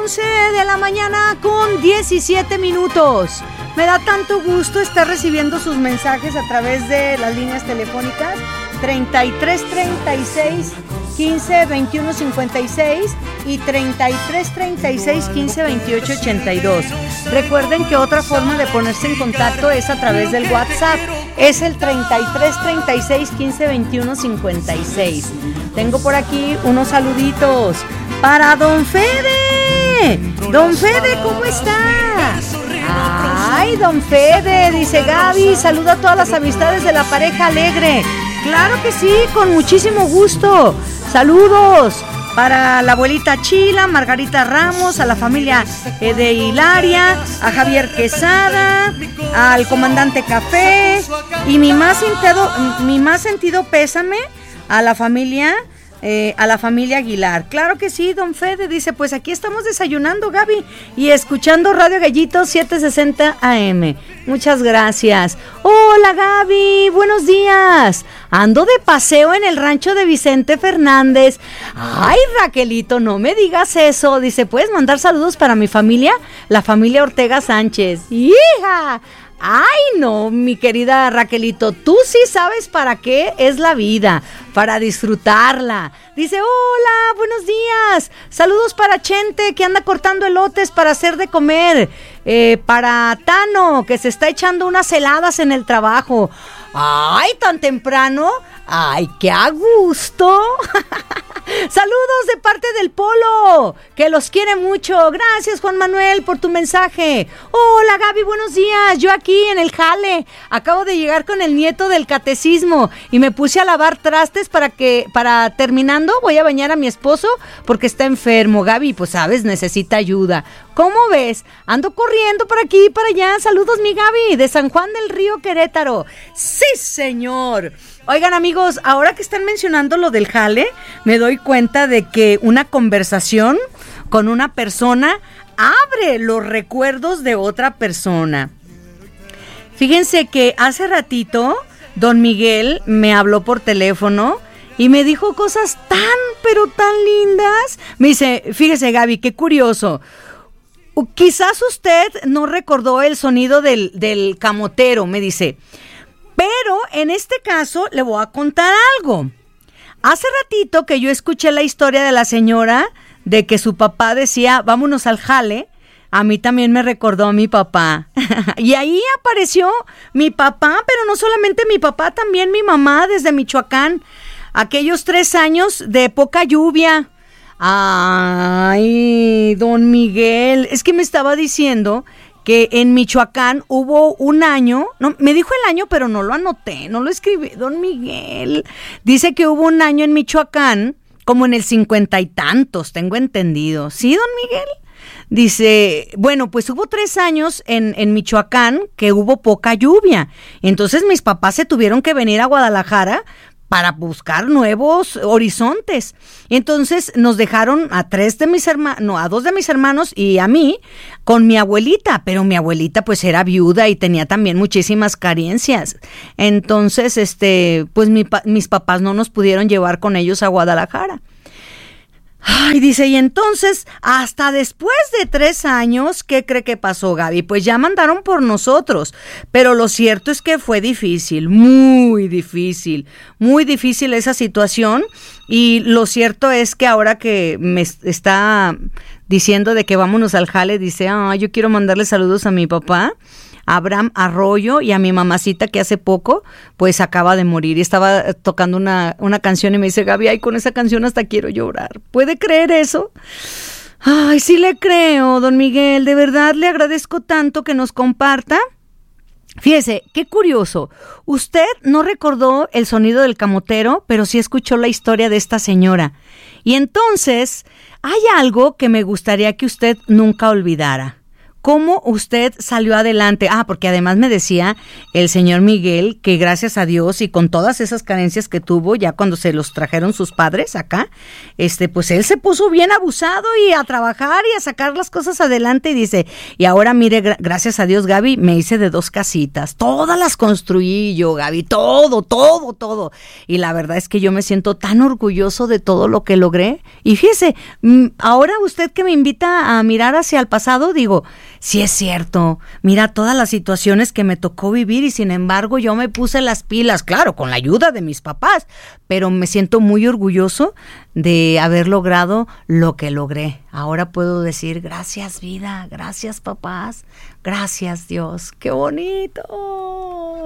11 de la mañana con 17 minutos. Me da tanto gusto estar recibiendo sus mensajes a través de las líneas telefónicas 33 36 15 21 56 y 33 36 15 28 82. Recuerden que otra forma de ponerse en contacto es a través del WhatsApp. Es el 33 36 15 21 56. Tengo por aquí unos saluditos para Don Fede. Don Fede, ¿cómo está? Ay, Don Fede, dice Gaby, saluda a todas las amistades de la pareja alegre. Claro que sí, con muchísimo gusto. Saludos para la abuelita Chila, Margarita Ramos, a la familia de Hilaria, a Javier Quesada, al comandante Café y mi más sentido pésame a la familia Aguilar. Claro que sí, Don Fede, dice, pues aquí estamos desayunando, Gaby, y escuchando Radio Gallito 760 AM. Muchas gracias. Hola, Gaby, buenos días. Ando de paseo en el rancho de Vicente Fernández. Ay, Raquelito, no me digas eso. Dice, ¿puedes mandar saludos para mi familia? La familia Ortega Sánchez. ¡Hija! Ay, no, mi querida Raquelito, tú sí sabes para qué es la vida, para disfrutarla. Dice, hola, buenos días, saludos para Chente, que anda cortando elotes para hacer de comer, para Tano, que se está echando unas heladas en el trabajo. Ay, tan temprano, ay, qué a gusto. Saludos de parte del Polo, que los quiere mucho. Gracias, Juan Manuel, por tu mensaje. Hola, Gaby, buenos días. Yo aquí en el jale. Acabo de llegar con el nieto del catecismo y me puse a lavar trastes para terminando voy a bañar a mi esposo porque está enfermo. Gaby, pues sabes, necesita ayuda. ¿Cómo ves? Ando corriendo por aquí y para allá. Saludos, mi Gaby, de San Juan del Río, Querétaro. Sí, señor. Oigan, amigos, ahora que están mencionando lo del jale, me doy cuenta de que una conversación con una persona abre los recuerdos de otra persona. Fíjense que hace ratito don Miguel me habló por teléfono y me dijo cosas tan, pero tan lindas. Me dice, fíjese, Gaby, qué curioso. Quizás usted no recordó el sonido del camotero, me dice. Pero en este caso le voy a contar algo. Hace ratito que yo escuché la historia de la señora de que su papá decía, vámonos al jale. A mí también me recordó a mi papá. Y ahí apareció mi papá, pero no solamente mi papá, también mi mamá desde Michoacán. Aquellos 3 años de poca lluvia. Ay, don Miguel, es que me estaba diciendo que en Michoacán hubo un año, no, me dijo el año, pero no lo anoté, no lo escribí, don Miguel. Dice que hubo un año en Michoacán, como en el 50 y tantos, tengo entendido. ¿Sí, don Miguel? Dice, bueno, pues hubo 3 años en Michoacán que hubo poca lluvia. Entonces mis papás se tuvieron que venir a Guadalajara para buscar nuevos horizontes. Entonces nos dejaron a 2 de mis hermanos y a mí con mi abuelita, pero mi abuelita pues era viuda y tenía también muchísimas carencias. Entonces, pues mis papás no nos pudieron llevar con ellos a Guadalajara. Ay, dice, y entonces, hasta después de 3 años, ¿qué cree que pasó, Gaby? Pues ya mandaron por nosotros, pero lo cierto es que fue difícil, muy difícil esa situación, y lo cierto es que ahora que me está diciendo de que vámonos al jale, dice, yo quiero mandarle saludos a mi papá, Abraham Arroyo, y a mi mamacita que hace poco pues acaba de morir y estaba tocando una canción y me dice, Gaby, ay, con esa canción hasta quiero llorar. ¿Puede creer eso? Ay, sí le creo, don Miguel, de verdad le agradezco tanto que nos comparta. Fíjese, qué curioso, usted no recordó el sonido del camotero, pero sí escuchó la historia de esta señora. Y entonces, hay algo que me gustaría que usted nunca olvidara. ¿cómo usted salió adelante? Porque además me decía el señor Miguel que gracias a Dios y con todas esas carencias que tuvo ya cuando se los trajeron sus padres acá, pues él se puso bien abusado y a trabajar y a sacar las cosas adelante y dice, y ahora mire, gracias a Dios, Gaby, me hice de 2 casitas, todas las construí yo, Gaby, todo. Y la verdad es que yo me siento tan orgulloso de todo lo que logré. Y fíjese, ahora usted que me invita a mirar hacia el pasado, digo, sí es cierto, mira todas las situaciones que me tocó vivir y sin embargo yo me puse las pilas, claro, con la ayuda de mis papás, pero me siento muy orgulloso de haber logrado lo que logré. Ahora puedo decir, gracias vida, gracias papás, gracias Dios, qué bonito.